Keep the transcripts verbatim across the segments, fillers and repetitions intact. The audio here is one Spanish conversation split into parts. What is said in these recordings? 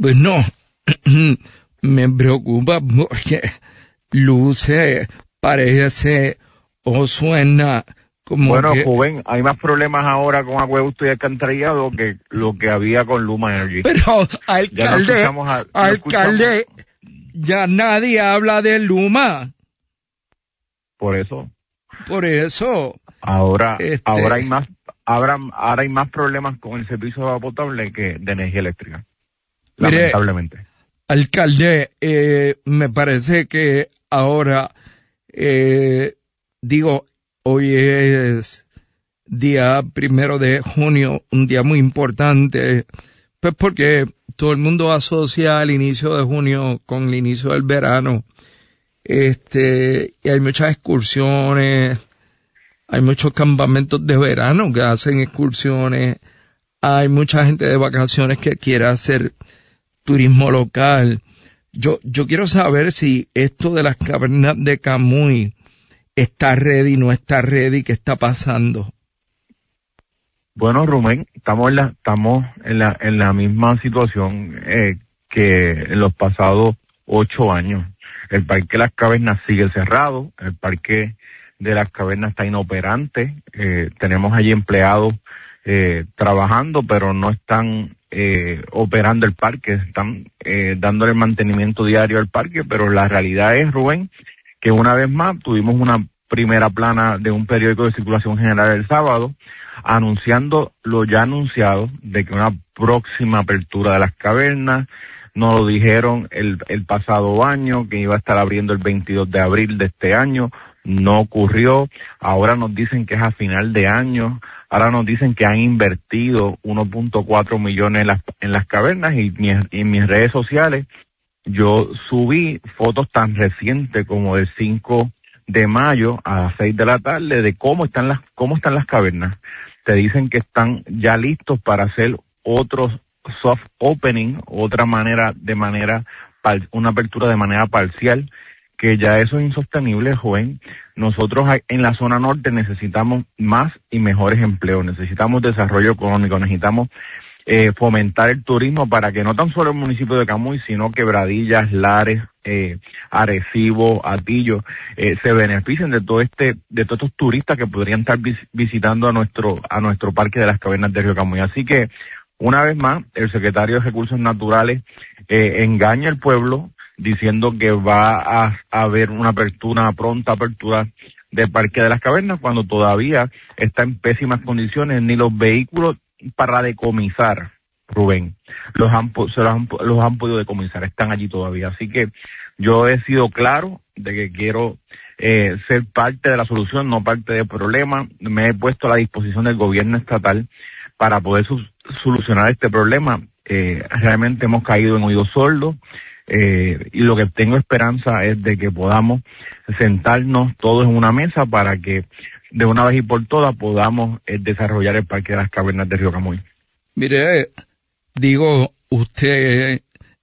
Pues no, me preocupa porque luce, parece o suena como bueno, que... joven, hay más problemas ahora con acueducto y alcantarillado que lo que había con Luma Energy. Pero, alcalde, no a, alcalde, no ya nadie habla de Luma. Por eso. Por eso. Ahora, este... ahora hay más, ahora, ahora hay más problemas con el servicio de agua potable que de energía eléctrica. Mire, lamentablemente. Alcalde, eh, me parece que ahora, eh, digo, hoy es día primero de junio, un día muy importante, pues porque todo el mundo asocia el inicio de junio con el inicio del verano, este, y hay muchas excursiones, hay muchos campamentos de verano que hacen excursiones, hay mucha gente de vacaciones que quiere hacer turismo local. Yo, yo quiero saber si esto de las cavernas de Camuy está ready, no está ready, ¿qué está pasando? Bueno, Rubén, estamos en la, estamos en la, en la misma situación eh, que en los pasados ocho años. El Parque de las Cavernas sigue cerrado, el Parque de las Cavernas está inoperante, eh, tenemos allí empleados eh, trabajando, pero no están eh, operando el parque, están eh, dándole mantenimiento diario al parque, pero la realidad es, Rubén, que una vez más tuvimos una primera plana de un periódico de circulación general el sábado, anunciando lo ya anunciado de que una próxima apertura de las cavernas, nos lo dijeron el, el pasado año, que iba a estar abriendo el veintidós de abril de este año, no ocurrió, ahora nos dicen que es a final de año, ahora nos dicen que han invertido uno punto cuatro millones en las, en las cavernas y mi, en mis redes sociales yo subí fotos tan recientes como del cinco de mayo a las seis de la tarde de cómo están las, cómo están las cavernas. Te dicen que están ya listos para hacer otros soft opening, otra manera, de manera, una apertura de manera parcial, que ya eso es insostenible, joven. Nosotros en la zona norte necesitamos más y mejores empleos, necesitamos desarrollo económico, necesitamos eh, fomentar el turismo para que no tan solo el municipio de Camuy, sino Quebradillas, Lares, eh, Arecibo, Atillo, eh, se beneficien de todo este, de todos estos turistas que podrían estar vis visitando a nuestro, a nuestro Parque de las Cavernas de Río Camuy. Así que, una vez más, el secretario de Recursos Naturales eh, engaña al pueblo diciendo que va a, a haber una apertura, una pronta apertura del Parque de las Cavernas, cuando todavía está en pésimas condiciones, ni los vehículos para decomisar, Rubén, los han, se los han, los han podido decomisar, están allí todavía. Así que yo he sido claro de que quiero eh, ser parte de la solución, no parte del problema. Me he puesto a la disposición del gobierno estatal para poder su solucionar este problema. Eh, realmente hemos caído en oídos sordos. Eh, y lo que tengo esperanza es de que podamos sentarnos todos en una mesa para que de una vez y por todas podamos eh, desarrollar el Parque de las Cavernas de Río Camuy. Mire, digo, usted,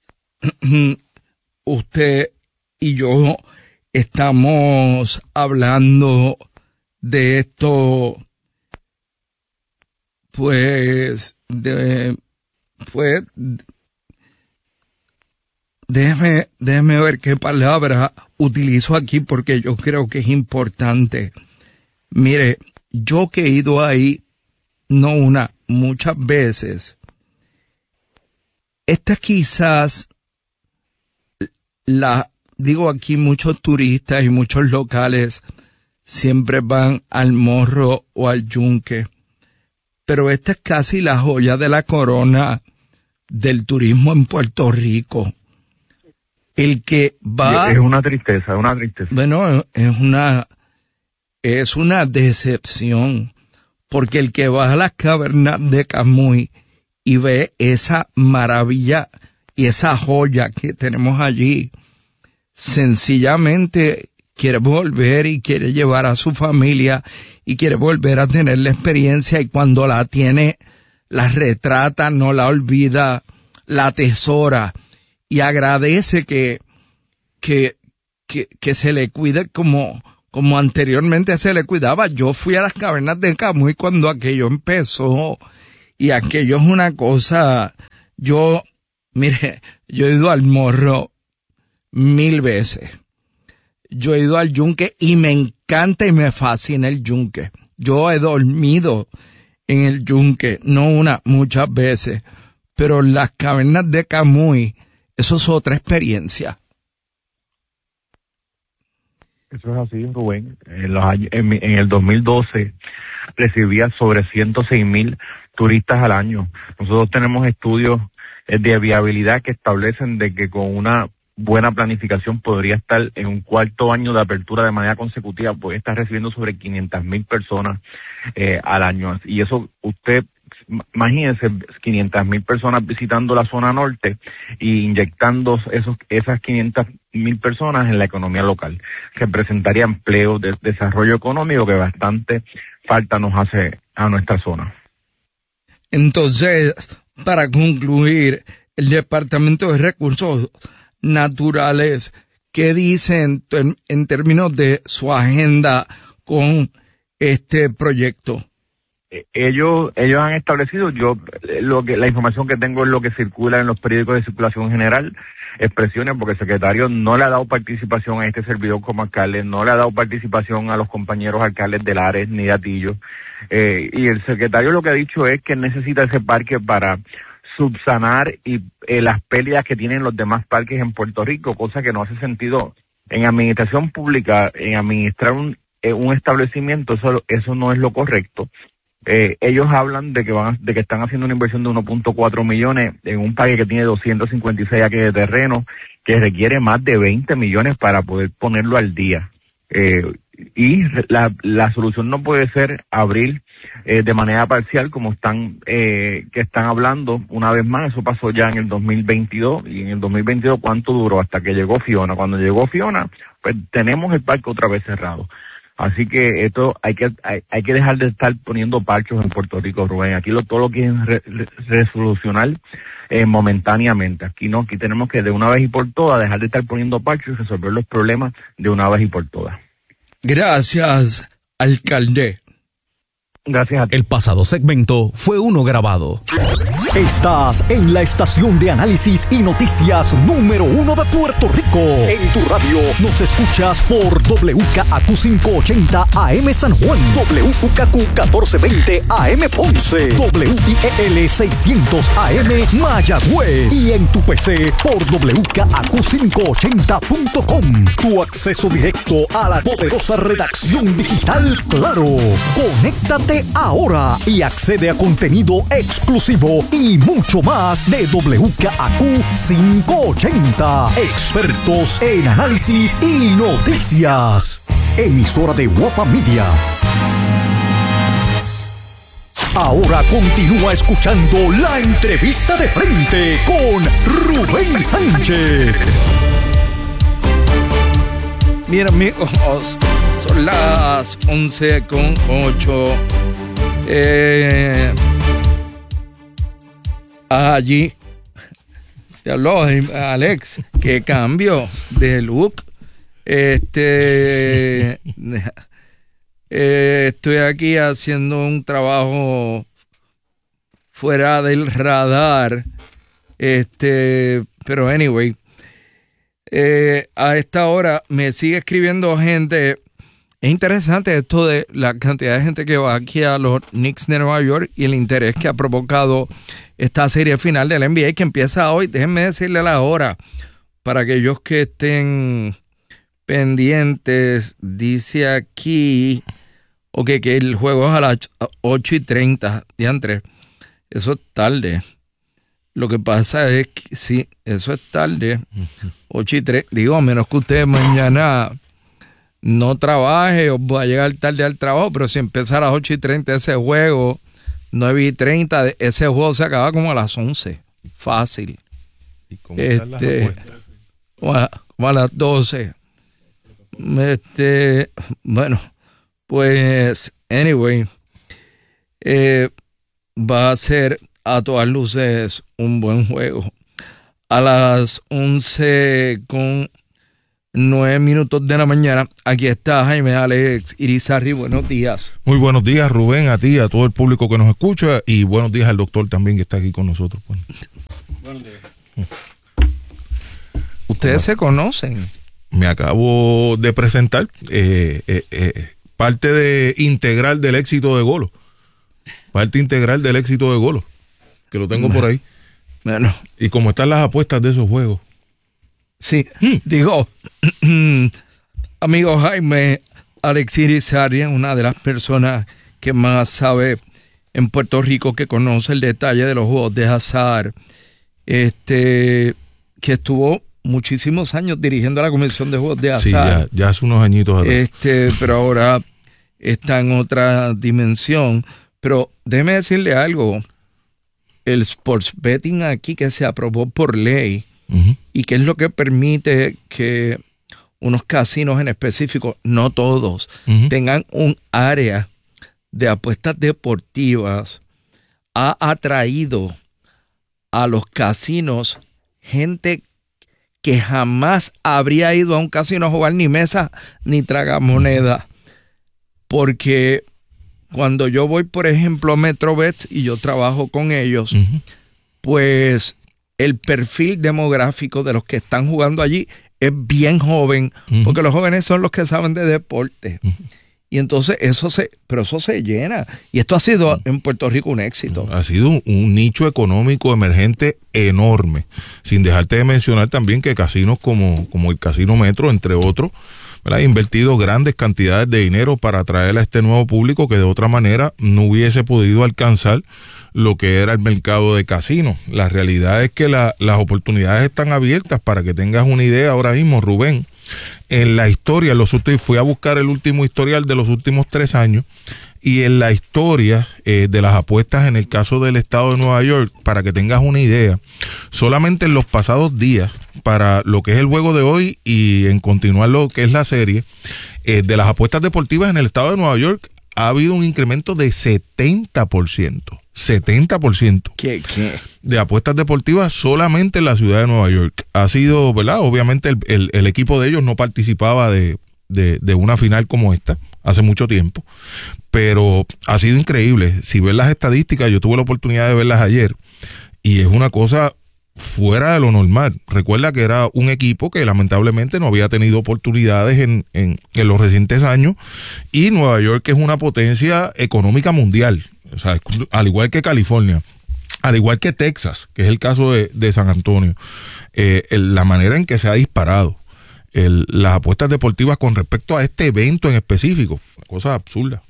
usted y yo estamos hablando de esto, pues, de, pues, Déjeme, déjeme ver qué palabra utilizo aquí porque yo creo que es importante. Mire, yo que he ido ahí, no una, muchas veces, esta quizás, la, digo aquí muchos turistas y muchos locales siempre van al Morro o al Yunque, pero esta es casi la joya de la corona del turismo en Puerto Rico. El que va... Es una tristeza, es una tristeza. Bueno, es una, es una decepción, porque el que va a las cavernas de Camuy y ve esa maravilla y esa joya que tenemos allí, sencillamente quiere volver y quiere llevar a su familia y quiere volver a tener la experiencia, y cuando la tiene, la retrata, no la olvida, la atesora y agradece que, que, que, que se le cuide como, como anteriormente se le cuidaba. Yo fui a las cavernas de Camuy cuando aquello empezó, y aquello es una cosa, yo, Mire, yo he ido al Morro mil veces. Yo he ido al Yunque y me encanta y me fascina el Yunque. Yo he dormido en el Yunque, no una, muchas veces. Pero las cavernas de Camuy, eso es otra experiencia. Eso es así, Rubén. En, los años, en, en el dos mil doce recibía sobre ciento seis mil turistas al año. Nosotros tenemos estudios de viabilidad que establecen de que con una buena planificación podría estar en un cuarto año de apertura de manera consecutiva, puede estar recibiendo sobre quinientas mil personas eh, al año. Y eso, usted, imagínense, quinientas mil personas visitando la zona norte y inyectando esos, esas quinientas mil personas en la economía local. Representaría empleo, de, desarrollo económico que bastante falta nos hace a nuestra zona. Entonces, para concluir, el Departamento de Recursos Naturales, ¿qué dicen en, en términos de su agenda con este proyecto? Ellos ellos han establecido, yo lo que la información que tengo es lo que circula en los periódicos de circulación general, expresiones, porque el secretario no le ha dado participación a este servidor como alcalde, no le ha dado participación a los compañeros alcaldes de Lares ni de Atillo, eh, y el secretario lo que ha dicho es que necesita ese parque para subsanar y eh, las pérdidas que tienen los demás parques en Puerto Rico, cosa que no hace sentido en administración pública, en administrar un, eh, un establecimiento, eso eso no es lo correcto. Eh, ellos hablan de que van a, de que están haciendo una inversión de uno punto cuatro millones en un parque que tiene doscientos cincuenta y seis acres de terreno, que requiere más de veinte millones para poder ponerlo al día. Eh, y la, la solución no puede ser abrir eh, de manera parcial como están eh, que están hablando una vez más. Eso pasó ya en el dos mil veintidós, y en el dos mil veintidós ¿cuánto duró? Hasta que llegó Fiona. Cuando llegó Fiona, pues tenemos el parque otra vez cerrado. Así que esto hay que hay, hay que dejar de estar poniendo parchos en Puerto Rico, Rubén. Aquí lo, todo lo quieren re, re, resolucionar eh, momentáneamente. Aquí no, aquí tenemos que de una vez y por todas dejar de estar poniendo parchos y resolver los problemas de una vez y por todas. Gracias, alcalde. Gracias a ti. El pasado segmento fue uno grabado. Estás en la estación de análisis y noticias número uno de Puerto Rico. En tu radio nos escuchas por W K A Q quinientos ochenta A M San Juan, W K Q catorce veinte A M Ponce, W I E L seiscientos A M Mayagüez y en tu P C por W K A Q quinientos ochenta punto com. Tu acceso directo a la poderosa redacción digital Claro. Conéctate ahora y accede a contenido exclusivo y mucho más de W K A Q quinientos ochenta. Expertos en análisis y noticias. Emisora de Guapa Media. Ahora continúa escuchando la entrevista de frente con Rubén Sánchez. Mira, amigos, son las once con ocho. Eh, allí te habló Alex, qué cambio de look. Este eh, estoy aquí haciendo un trabajo fuera del radar. Este, pero anyway, eh, a esta hora me sigue escribiendo gente. Es interesante esto de la cantidad de gente que va aquí a los Knicks de Nueva York y el interés que ha provocado esta serie final del N B A que empieza hoy. Déjenme decirle la hora para aquellos que estén pendientes. Dice aquí, ok, que el juego es a las ocho y treinta. Diantre, eso es tarde. Lo que pasa es que sí, eso es tarde. ocho y tres, digo, a menos que ustedes mañana no trabaje o va a llegar tarde al trabajo, pero si empieza a las ocho y treinta ese juego, nueve y treinta, ese juego se acaba como a las once. Fácil. ¿Y cómo están las Este, apuestas? como a, como a las doce. Este, bueno, pues, anyway, eh, va a ser a todas luces un buen juego. A las once con nueve minutos de la mañana, aquí está Jaime Alex Irizarry. Buenos días. Muy buenos días, Rubén, a ti, a todo el público que nos escucha, y buenos días al doctor también que está aquí con nosotros. Pues. Buenos días. Ustedes se conocen. Me acabo de presentar eh, eh, eh, parte de integral del éxito de Golo. Parte integral del éxito de Golo. Que lo tengo bueno, por ahí. Bueno. Y cómo están las apuestas de esos juegos. Sí, hmm. digo, amigo Jaime, Alexis Irizarry, una de las personas que más sabe en Puerto Rico, que conoce el detalle de los juegos de azar, este, que estuvo muchísimos años dirigiendo la Comisión de Juegos de Azar. Sí, ya, ya hace unos añitos atrás. Este, pero ahora está en otra dimensión. Pero déjeme decirle algo, el sports betting aquí que se aprobó por ley, uh-huh. y que es lo que permite que unos casinos en específico, no todos, uh-huh. tengan un área de apuestas deportivas, ha atraído a los casinos gente que jamás habría ido a un casino a jugar ni mesa ni tragamoneda. Porque cuando yo voy, por ejemplo, a Metrobet y yo trabajo con ellos, uh-huh. pues el perfil demográfico de los que están jugando allí es bien joven, uh-huh. porque los jóvenes son los que saben de deporte. Uh-huh. Y entonces eso se, pero eso se llena. Y esto ha sido uh-huh. en Puerto Rico un éxito. Ha sido un, un nicho económico emergente enorme. Sin dejarte de mencionar también que casinos como, como el Casino Metro, entre otros, ¿verdad?, ha invertido grandes cantidades de dinero para atraer a este nuevo público que de otra manera no hubiese podido alcanzar lo que era el mercado de casinos. La realidad es que la, las oportunidades están abiertas. Para que tengas una idea ahora mismo, Rubén, en la historia, los últimos, fui a buscar el último historial de los últimos tres años, y en la historia eh, de las apuestas en el caso del estado de Nueva York, para que tengas una idea, solamente en los pasados días, para lo que es el juego de hoy y en continuar lo que es la serie, eh, de las apuestas deportivas en el estado de Nueva York, ha habido un incremento de setenta por ciento. setenta por ciento ¿Qué, qué? de apuestas deportivas solamente en la ciudad de Nueva York. Ha sido, ¿verdad? Obviamente el, el, el equipo de ellos no participaba de, de, de una final como esta hace mucho tiempo, pero ha sido increíble. Si ves las estadísticas, yo tuve la oportunidad de verlas ayer, y es una cosa fuera de lo normal. Recuerda que era un equipo que lamentablemente no había tenido oportunidades en, en, en los recientes años, y Nueva York es una potencia económica mundial, o sea, al igual que California, al igual que Texas, que es el caso de, de San Antonio. Eh, el, la manera en que se ha disparado el, las apuestas deportivas con respecto a este evento en específico, una cosa absurda.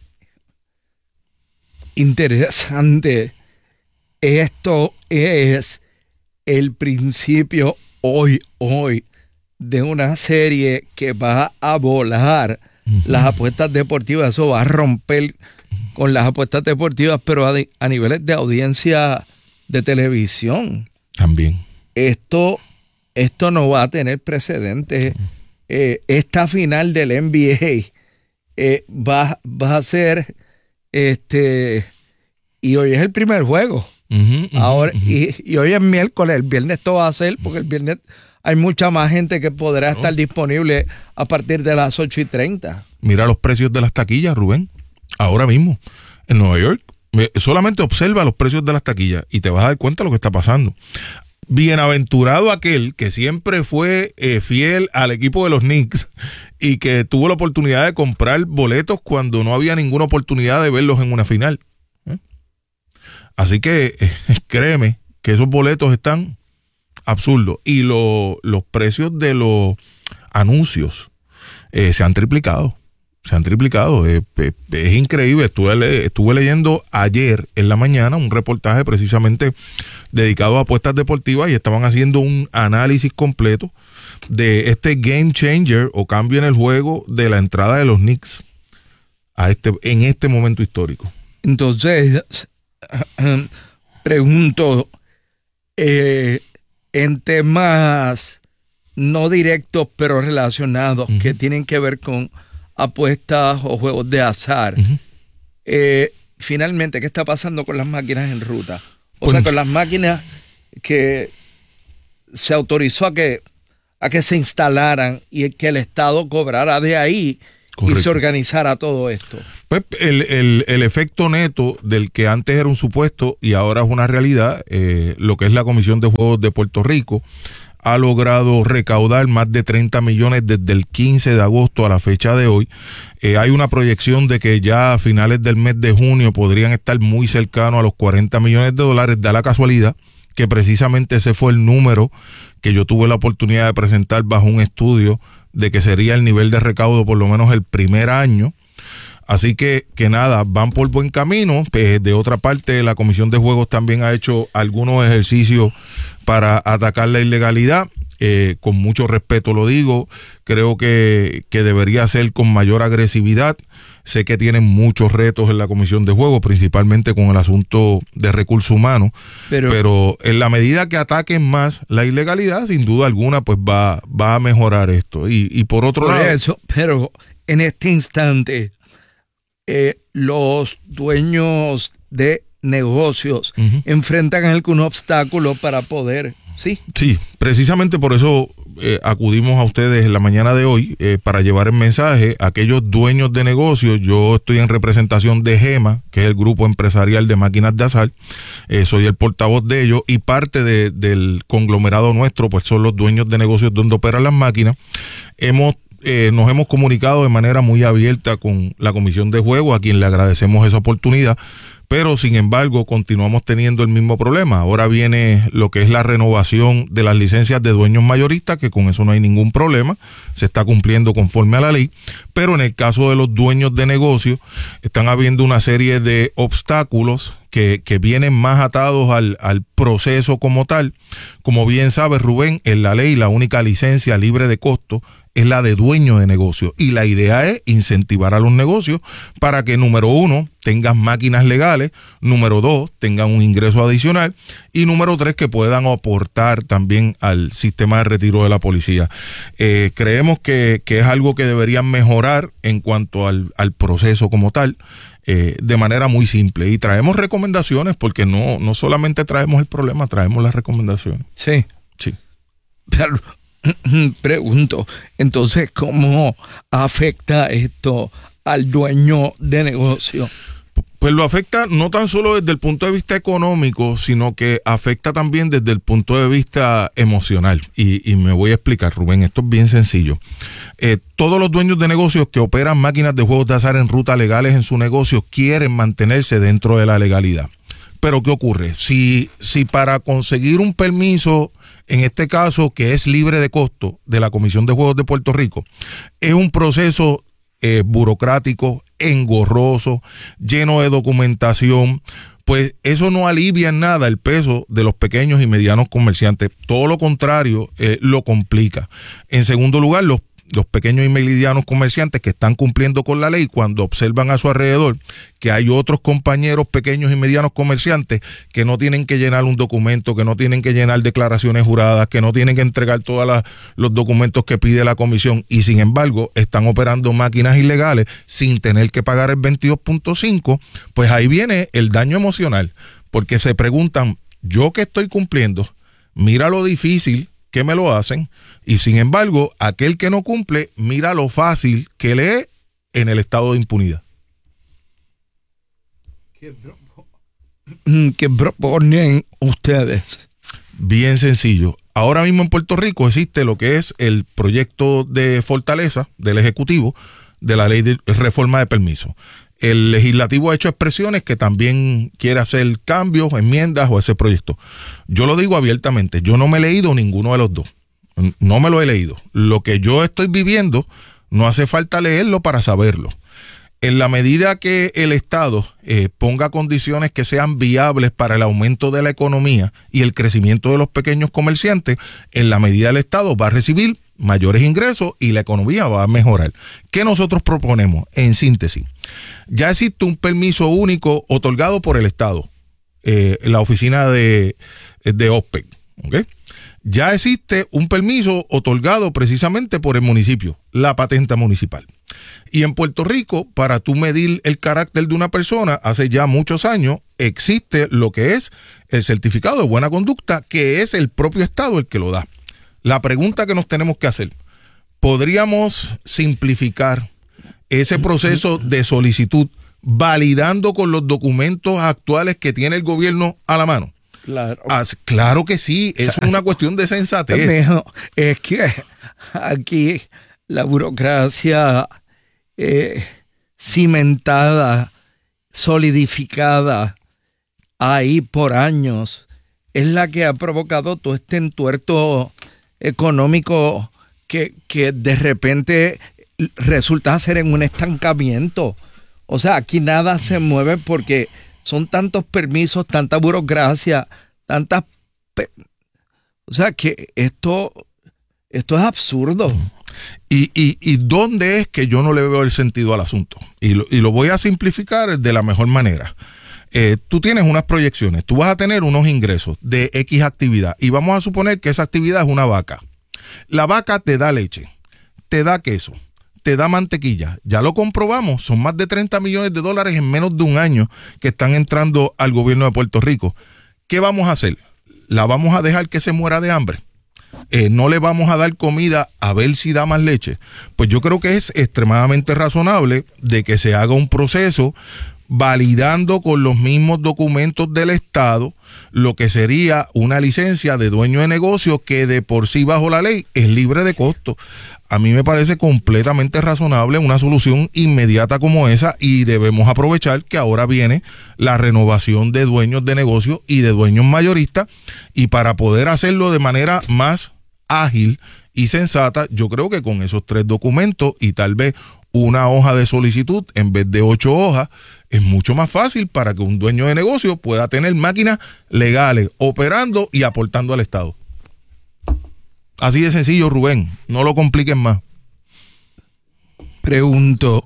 Interesante. Esto es el principio hoy, hoy, de una serie que va a volar uh-huh. las apuestas deportivas. Eso va a romper con las apuestas deportivas, pero a, a niveles de audiencia de televisión. También. Esto, esto no va a tener precedentes. Uh-huh. Eh, esta final del N B A eh, va, va a ser, este, y hoy es el primer juego. Uh-huh, uh-huh, Ahora, uh-huh. y, y hoy es miércoles, el viernes esto va a ser, porque el viernes hay mucha más gente que podrá estar disponible a partir de las ocho y treinta. Mira los precios de las taquillas, Rubén, ahora mismo en Nueva York. Solamente observa los precios de las taquillas y te vas a dar cuenta de lo que está pasando. Bienaventurado aquel que siempre fue eh, fiel al equipo de los Knicks y que tuvo la oportunidad de comprar boletos cuando no había ninguna oportunidad de verlos en una final. ¿Eh? Así que eh, créeme que esos boletos están absurdos, y lo, los precios de los anuncios eh, se han triplicado. Se han triplicado, es, es, es increíble. Estuve, le, estuve leyendo ayer en la mañana un reportaje precisamente dedicado a apuestas deportivas, y estaban haciendo un análisis completo de este game changer o cambio en el juego de la entrada de los Knicks a este, en este momento histórico. Entonces, pregunto, eh, en temas no directos pero relacionados, uh-huh. que tienen que ver con apuestas o juegos de azar, uh-huh. eh, finalmente, ¿qué está pasando con las máquinas en ruta? O pues, sea, con las máquinas que se autorizó a que, a que se instalaran y que el Estado cobrara de ahí. Correcto. Y se organizara todo esto. Pues el, el, el efecto neto del que antes era un supuesto y ahora es una realidad, eh, lo que es la Comisión de Juegos de Puerto Rico, ha logrado recaudar más de treinta millones desde el quince de agosto a la fecha de hoy. Eh, hay una proyección de que ya a finales del mes de junio podrían estar muy cercanos a los cuarenta millones de dólares. Da la casualidad que precisamente ese fue el número que yo tuve la oportunidad de presentar bajo un estudio de que sería el nivel de recaudo por lo menos el primer año. Así que, que nada, van por buen camino. Eh, de otra parte, la Comisión de Juegos también ha hecho algunos ejercicios para atacar la ilegalidad. Eh, con mucho respeto lo digo, creo que, que debería ser con mayor agresividad. Sé que tienen muchos retos en la Comisión de Juegos, principalmente con el asunto de recursos humanos, pero, pero en la medida que ataquen más la ilegalidad, sin duda alguna, pues va, va a mejorar esto. Y, y por otro por lado... eso, pero en este instante, eh, los dueños de negocios uh-huh. enfrentan algún obstáculo para poder... Sí, sí, precisamente por eso eh, acudimos a ustedes en la mañana de hoy eh, para llevar el mensaje a aquellos dueños de negocios. Yo estoy en representación de GEMA, que es el grupo empresarial de máquinas de azar. Eh, soy el portavoz de ellos y parte de, del conglomerado nuestro, pues son los dueños de negocios donde operan las máquinas. Hemos Eh, nos hemos comunicado de manera muy abierta con la Comisión de Juegos, a quien le agradecemos esa oportunidad, pero sin embargo continuamos teniendo el mismo problema. Ahora viene lo que es la renovación de las licencias de dueños mayoristas, que con eso no hay ningún problema, se está cumpliendo conforme a la ley, pero en el caso de los dueños de negocios están habiendo una serie de obstáculos que, que vienen más atados al, al proceso como tal. Como bien sabe Rubén, en la ley la única licencia libre de costo es la de dueño de negocio, y la idea es incentivar a los negocios para que, número uno, tengan máquinas legales, número dos, tengan un ingreso adicional, y número tres, que puedan aportar también al sistema de retiro de la policía. Eh, creemos que, que es algo que deberían mejorar en cuanto al, al proceso como tal, eh, de manera muy simple, y traemos recomendaciones, porque no, no solamente traemos el problema, traemos las recomendaciones. Sí. Sí. Pero pregunto, entonces, ¿cómo afecta esto al dueño de negocio? Pues lo afecta no tan solo desde el punto de vista económico, sino que afecta también desde el punto de vista emocional. Y, y me voy a explicar, Rubén, esto es bien sencillo. Eh, todos los dueños de negocios que operan máquinas de juegos de azar en ruta legales en su negocio quieren mantenerse dentro de la legalidad. Pero ¿qué ocurre? Si, si para conseguir un permiso, en este caso que es libre de costo de la Comisión de Juegos de Puerto Rico, es un proceso eh, burocrático, engorroso, lleno de documentación, pues eso no alivia en nada el peso de los pequeños y medianos comerciantes. Todo lo contrario, eh, lo complica. En segundo lugar, los Los pequeños y medianos comerciantes que están cumpliendo con la ley, cuando observan a su alrededor que hay otros compañeros pequeños y medianos comerciantes que no tienen que llenar un documento, que no tienen que llenar declaraciones juradas, que no tienen que entregar todos los documentos que pide la comisión, y sin embargo están operando máquinas ilegales sin tener que pagar el veintidós punto cinco, pues ahí viene el daño emocional, porque se preguntan, yo que estoy cumpliendo, mira lo difícil que me lo hacen, y sin embargo aquel que no cumple, mira lo fácil que le es en el estado de impunidad. ¿Qué, pro- ¿Qué proponen ustedes? Bien sencillo. Ahora mismo en Puerto Rico existe lo que es el proyecto de fortaleza del Ejecutivo de la ley de reforma de permiso. El legislativo ha hecho expresiones que también quiere hacer cambios, enmiendas o ese proyecto. Yo lo digo abiertamente, yo no me he leído ninguno de los dos. No me lo he leído. Lo que yo estoy viviendo, no hace falta leerlo para saberlo. En la medida que el Estado eh, ponga condiciones que sean viables para el aumento de la economía y el crecimiento de los pequeños comerciantes, en la medida el Estado va a recibir mayores ingresos y la economía va a mejorar. ¿Qué nosotros proponemos? En síntesis, ya existe un permiso único otorgado por el Estado, eh, la oficina de, de O P E C, ¿okay? Ya existe un permiso otorgado precisamente por el municipio, la patente municipal. Y en Puerto Rico, para tú medir el carácter de una persona, hace ya muchos años, existe lo que es el certificado de buena conducta, que es el propio Estado el que lo da. La pregunta que nos tenemos que hacer, ¿podríamos simplificar ese proceso de solicitud validando con los documentos actuales que tiene el gobierno a la mano? Claro. Ah, claro que sí, es una cuestión de sensatez. Mijo, es que aquí la burocracia eh, cimentada, solidificada ahí por años, es la que ha provocado todo este entuerto económico que, que de repente resulta ser en un estancamiento. O sea, aquí nada se mueve porque son tantos permisos, tanta burocracia, tantas... Pe- o sea, que esto, esto es absurdo. Y, y, y dónde es que yo no le veo el sentido al asunto. Y lo, y lo voy a simplificar de la mejor manera. Eh, tú tienes unas proyecciones, tú vas a tener unos ingresos de X actividad y vamos a suponer que esa actividad es una vaca. La vaca te da leche, te da queso, te da mantequilla. Ya lo comprobamos, son más de treinta millones de dólares en menos de un año que están entrando al gobierno de Puerto Rico. ¿Qué vamos a hacer? ¿La vamos a dejar que se muera de hambre? Eh, ¿No le vamos a dar comida a ver si da más leche? Pues yo creo que es extremadamente razonable de que se haga un proceso validando con los mismos documentos del Estado lo que sería una licencia de dueño de negocio que de por sí bajo la ley es libre de costo. A mí me parece completamente razonable una solución inmediata como esa y debemos aprovechar que ahora viene la renovación de dueños de negocio y de dueños mayoristas y para poder hacerlo de manera más ágil y sensata, yo creo que con esos tres documentos y tal vez una hoja de solicitud en vez de ocho hojas, es mucho más fácil para que un dueño de negocio pueda tener máquinas legales operando y aportando al Estado. Así de sencillo, Rubén, no lo compliquen más. Pregunto,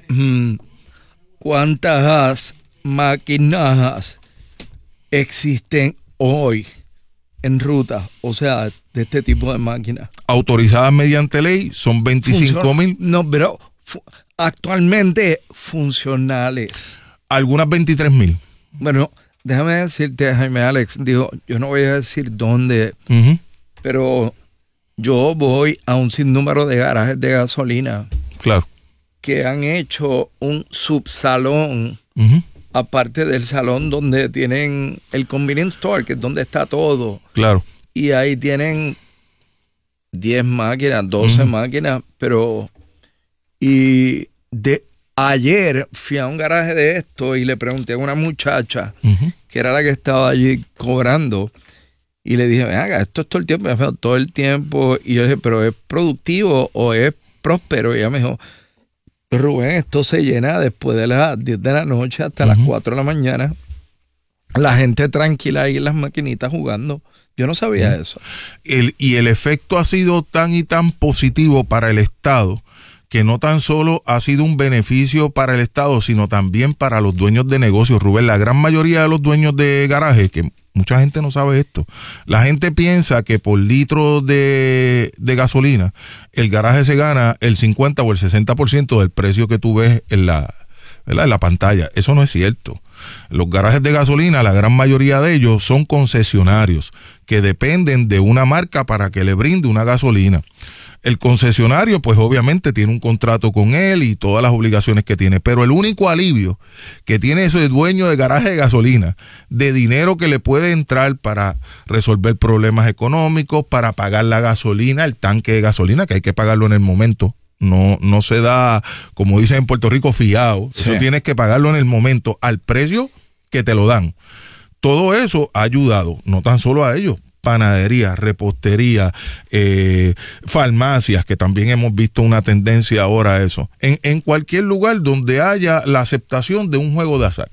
¿cuántas máquinas existen hoy en ruta? O sea, de este tipo de máquinas. Autorizadas mediante ley son veinticinco mil. No, pero fu- actualmente funcionales. Algunas veintitrés mil. Bueno, déjame decirte, Jaime Alex, digo, yo no voy a decir dónde, Uh-huh. pero yo voy a un sinnúmero de garajes de gasolina Claro. que han hecho un subsalón, Uh-huh. aparte del salón donde tienen el convenience store, que es donde está todo. Claro. Y ahí tienen diez máquinas, doce Uh-huh. máquinas, pero... Y de ayer fui a un garaje de esto y le pregunté a una muchacha, Uh-huh. que era la que estaba allí cobrando, y le dije, venga, esto es todo el tiempo, me dijo, todo el tiempo, y yo le dije, pero ¿es productivo o es próspero? Y ella me dijo, Rubén, esto se llena después de las diez de la noche hasta uh-huh. las cuatro de la mañana, la gente tranquila ahí en las maquinitas jugando. Yo no sabía uh-huh. eso. El, y el efecto ha sido tan y tan positivo para el Estado, que no tan solo ha sido un beneficio para el Estado, sino también para los dueños de negocios. Rubén, la gran mayoría de los dueños de garajes, que mucha gente no sabe esto, la gente piensa que por litro de, de gasolina, el garaje se gana el cincuenta o el sesenta por ciento del precio que tú ves en la, ¿verdad? En la pantalla. Eso no es cierto. Los garajes de gasolina, la gran mayoría de ellos son concesionarios que dependen de una marca para que le brinde una gasolina. El concesionario, pues obviamente tiene un contrato con él y todas las obligaciones que tiene, pero el único alivio que tiene ese dueño de garaje de gasolina, de dinero que le puede entrar para resolver problemas económicos, para pagar la gasolina, el tanque de gasolina, que hay que pagarlo en el momento, no, no se da, como dicen en Puerto Rico, fiado, sí. Eso tienes que pagarlo en el momento, al precio que te lo dan. Todo eso ha ayudado, no tan solo a ellos, panadería, repostería, eh, farmacias, que también hemos visto una tendencia ahora a eso. En, en cualquier lugar donde haya la aceptación de un juego de azar.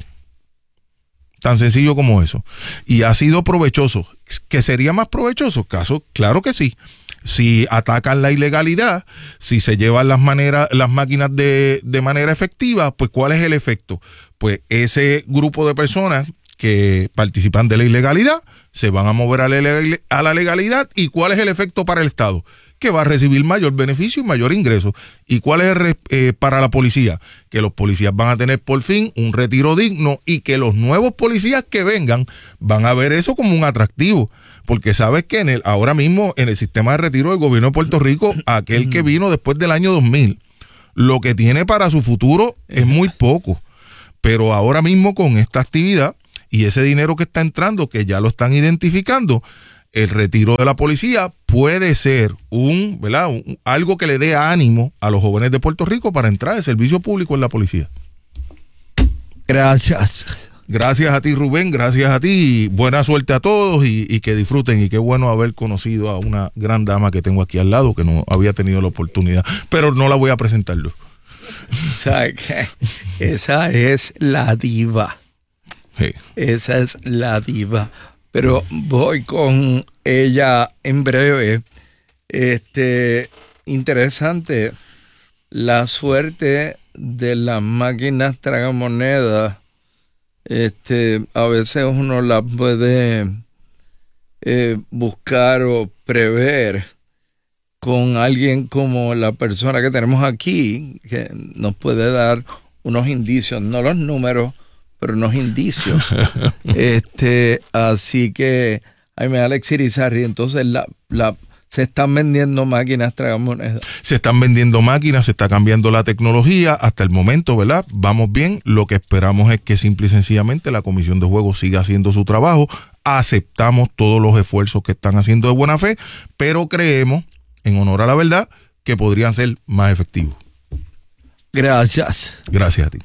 Tan sencillo como eso. Y ha sido provechoso. ¿Que sería más provechoso? Caso, claro que sí. Si atacan la ilegalidad, si se llevan las maneras, las máquinas de, de manera efectiva, pues ¿cuál es el efecto? Pues ese grupo de personas que participan de la ilegalidad se van a mover a la, a la legalidad. ¿Y cuál es el efecto para el Estado? Que va a recibir mayor beneficio y mayor ingreso. ¿Y cuál es el, eh, para la policía? Que los policías van a tener por fin un retiro digno y que los nuevos policías que vengan van a ver eso como un atractivo. Porque sabes que en el, ahora mismo en el sistema de retiro del gobierno de Puerto Rico, aquel que vino después del año dos mil, lo que tiene para su futuro es muy poco. Pero ahora mismo con esta actividad y ese dinero que está entrando, que ya lo están identificando, el retiro de la policía puede ser un, ¿verdad? Un, algo que le dé ánimo a los jóvenes de Puerto Rico para entrar al servicio público en la policía. Gracias. Gracias a ti, Rubén, gracias a ti, buena suerte a todos y, y que disfruten, y qué bueno haber conocido a una gran dama que tengo aquí al lado, que no había tenido la oportunidad, pero no la voy a presentarlo. ¿Sabes qué? Esa es la diva. Sí. Esa es la diva. Pero voy con ella en breve. Este, interesante, la suerte de las máquinas tragamonedas. Este, a veces uno las puede eh, buscar o prever con alguien como la persona que tenemos aquí, que nos puede dar unos indicios, no los números, pero unos indicios. este, así que, ay, me da Alex Irizarry, entonces la, la se están vendiendo máquinas tragamonedas. Se están vendiendo máquinas, se está cambiando la tecnología. Hasta el momento, ¿verdad? Vamos bien. Lo que esperamos es que simple y sencillamente la Comisión de Juegos siga haciendo su trabajo. Aceptamos todos los esfuerzos que están haciendo de buena fe, pero creemos, en honor a la verdad, que podrían ser más efectivos. Gracias. Gracias a ti.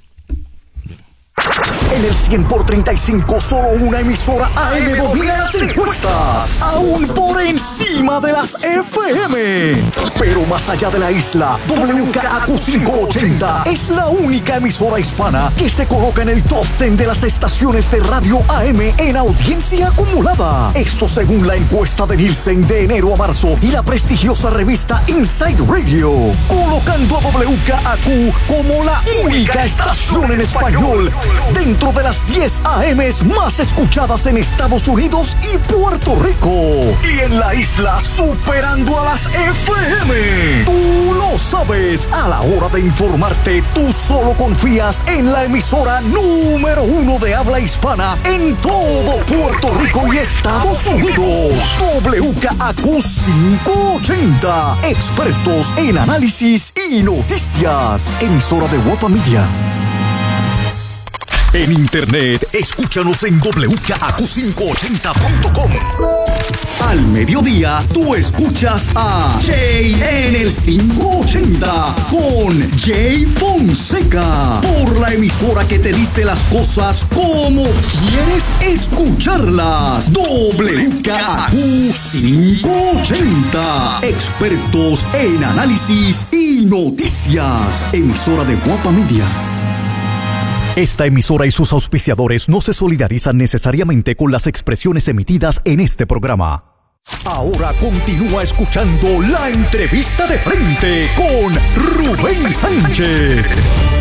En el cien por treinta y cinco, solo una emisora A M domina las encuestas, aún por encima de las F M. Pero más allá de la isla, W K A Q quinientos ochenta es la única emisora hispana que se coloca en el top diez de las estaciones de radio A M en audiencia acumulada. Esto según la encuesta de Nielsen de enero a marzo y la prestigiosa revista Inside Radio, colocando a W K A Q como la única estación en español dentro de las diez A Ms más escuchadas en Estados Unidos y Puerto Rico. Y en la isla superando a las F M. Tú lo sabes, a la hora de informarte, tú solo confías en la emisora número uno de habla hispana en todo Puerto Rico y Estados Unidos. W K A Q quinientos ochenta. Expertos en análisis y noticias. Emisora de Guapa Media. En internet, escúchanos en W K A Q quinientos ochenta punto com. Al mediodía, tú escuchas a Jay en el quinientos ochenta con Jay Fonseca, por la emisora que te dice las cosas como quieres escucharlas. W K A Q quinientos ochenta. Expertos en análisis y noticias. Emisora de Guapa Media. Esta emisora y sus auspiciadores no se solidarizan necesariamente con las expresiones emitidas en este programa. Ahora continúa escuchando la entrevista de frente con Rubén Sánchez.